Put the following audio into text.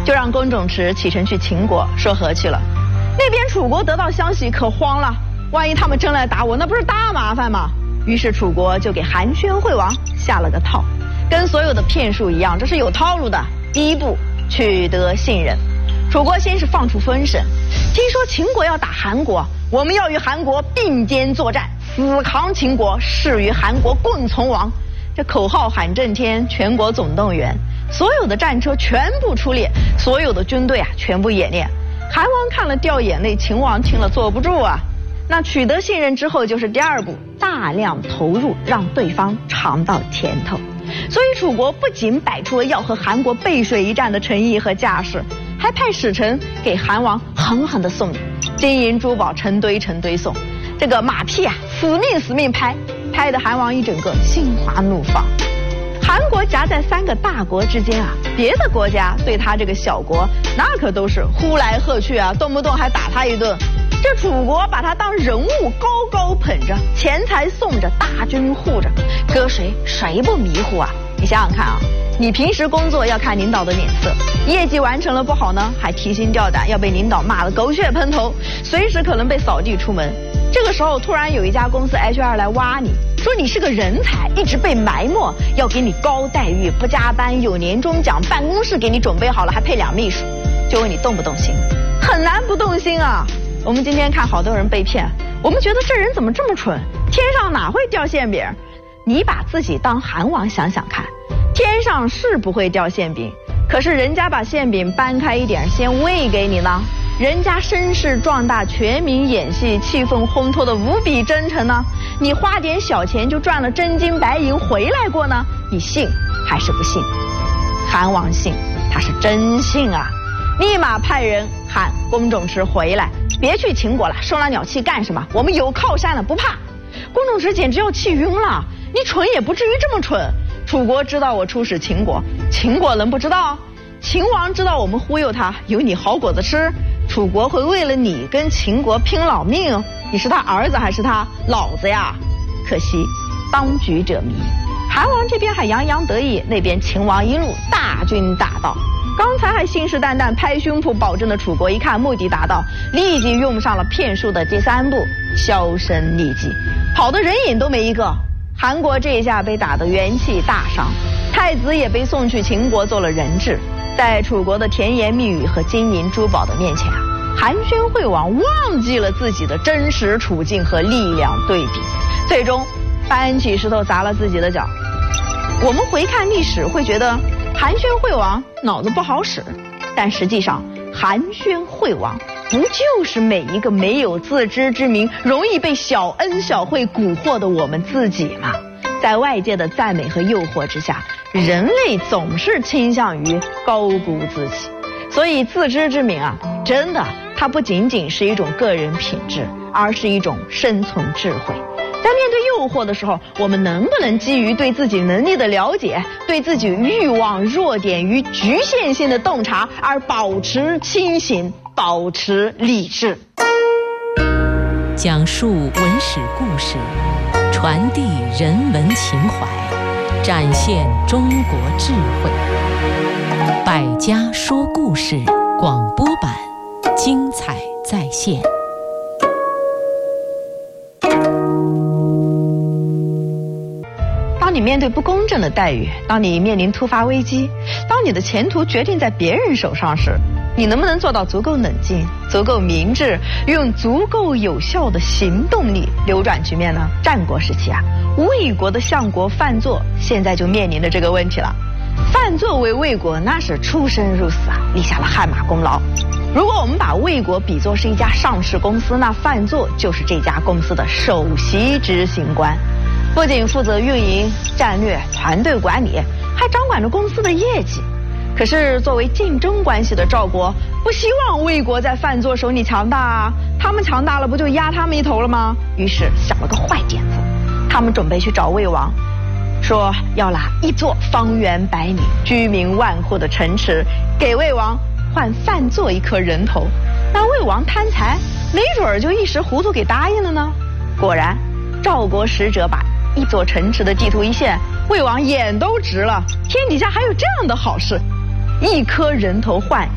就让宫仲池启程去秦国说和去了。那边楚国得到消息可慌了，万一他们真来打我，那不是大麻烦吗？于是楚国就给韩宣惠王下了个套，跟所有的骗术一样，这是有套路的。第一步，取得信任。楚国先是放出风声，听说秦国要打韩国，我们要与韩国并肩作战，死扛秦国，誓与韩国共存亡。这口号喊震天，全国总动员，所有的战车全部出列，所有的军队全部演练。韩王看了掉眼泪，秦王听了坐不住啊。那取得信任之后就是第二步，大量投入，让对方尝到甜头。所以楚国不仅摆出了要和韩国背水一战的诚意和架势，还派使臣给韩王狠狠地送礼，金银珠宝成堆成堆送。这个马屁死命拍得韩王一整个心花怒放。韩国夹在3个大国之间别的国家对他这个小国那可都是呼来喝去动不动还打他一顿。这楚国把他当人物高高捧着，钱财送着，大军护着，搁谁不迷糊你想想看你平时工作要看领导的脸色，业绩完成了不好呢，还提心吊胆，要被领导骂得狗血喷头，随时可能被扫地出门。这个时候突然有一家公司 HR 来挖你，说你是个人才，一直被埋没，要给你高待遇，不加班，有年终奖，办公室给你准备好了，还配2秘书，就问你动不动心？很难不动心我们今天看好多人被骗，我们觉得这人怎么这么蠢，天上哪会掉馅饼？你把自己当韩王想想看，天上是不会掉馅饼，可是人家把馅饼掰开一点先喂给你呢，人家声势壮大，全民演戏，气氛烘托的无比真诚呢，你花点小钱就赚了真金白银回来过呢，你信还是不信？韩王信，他是真信立马派人喊宫仲池回来，别去秦国了，生了鸟气干什么？我们有靠山了，不怕。宫仲池简直要气晕了，你蠢也不至于这么蠢。楚国知道我出使秦国，秦国能不知道？秦王知道我们忽悠他，有你好果子吃，楚国会为了你跟秦国拼老命，你是他儿子还是他老子呀？可惜当局者迷，韩王这边还洋洋得意，那边秦王一路大军大到，刚才还信誓旦旦拍胸脯保证的楚国一看目的达到，立即用上了骗术的第3步，销声匿迹，跑的人影都没一个。韩国这一下被打得元气大伤，太子也被送去秦国做了人质。在楚国的甜言蜜语和金银珠宝的面前韩宣惠王忘记了自己的真实处境和力量对比，最终搬起石头砸了自己的脚。我们回看历史会觉得韩宣惠王脑子不好使，但实际上韩宣惠王不就是每一个没有自知之明，容易被小恩小惠蛊惑的我们自己吗？在外界的赞美和诱惑之下，人类总是倾向于高估自己，所以自知之明真的它不仅仅是一种个人品质，而是一种生存智慧。在面对诱惑的时候，我们能不能基于对自己能力的了解，对自己欲望、弱点与局限性的洞察，而保持清醒，保持理智？ 讲述文史故事，传递人文情怀，展现中国智慧。百家说故事广播版，精彩再现。 当你面对不公正的待遇，当你面临突发危机，当你的前途决定在别人手上时，你能不能做到足够冷静、足够明智，用足够有效的行动力扭转局面呢？战国时期魏国的相国范作现在就面临着这个问题了。范作为魏国那是出生入死立下了汗马功劳。如果我们把魏国比作是一家上市公司，那范作就是这家公司的首席执行官，不仅负责运营、战略、团队管理，还掌管着公司的业绩。可是作为竞争关系的赵国不希望魏国在范作手里强大他们强大了不就压他们一头了吗？于是想了个坏点子，他们准备去找魏王，说要拿一座方圆100里、居民万户的城池给魏王换范作一颗人头。那魏王贪财，没准就一时糊涂给答应了呢。果然赵国使者把一座城池的地图一现，魏王眼都直了，天底下还有这样的好事，一颗人头换